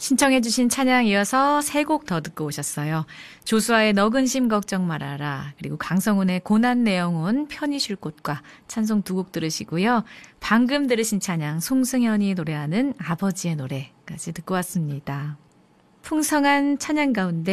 신청해 주신 찬양 이어서 세 곡 더 듣고 오셨어요. 조수아의 너 근심 걱정 말아라, 그리고 강성훈의 고난 내영혼 편히 쉴 곳과 찬송 두 곡 들으시고요. 방금 들으신 찬양 송승현이 노래하는 아버지의 노래까지 듣고 왔습니다. 풍성한 찬양 가운데